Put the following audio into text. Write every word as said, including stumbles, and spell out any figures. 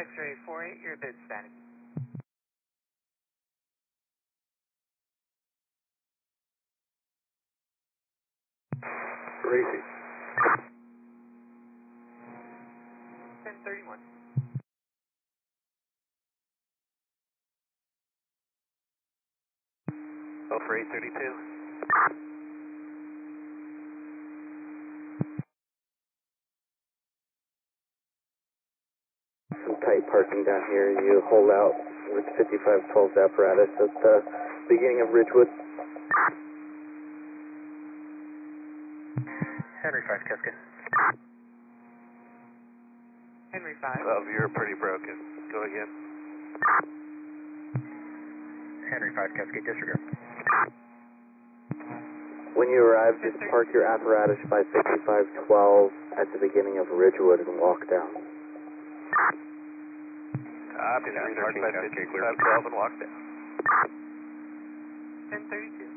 X-ray four eight, your bid static. Racing. ten thirty-one. Oh for eight thirty-two. Some tight parking down here. You hold out with fifty-five twelve's apparatus at the beginning of Ridgewood. Henry five, Cascade. Henry five. Oh, you're pretty broken. Go again. Henry five, Cascade, disregard. When you arrive, just park your apparatus by fifty-five twelve at the beginning of Ridgewood and walk down. Copy that. Park by fifty-five twelve and walk down. ten thirty-two.